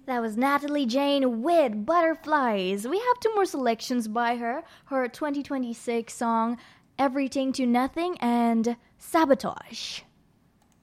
That was Natalie Jane with Butterflies. We have two more selections by her. Her 2026 song, Everything to Nothing, and Sabotage.